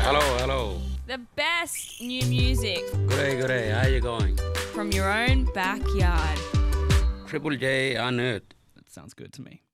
Hello, hello. The best new music Good, how you going? from your own backyard. Triple J on Earth. That sounds good to me.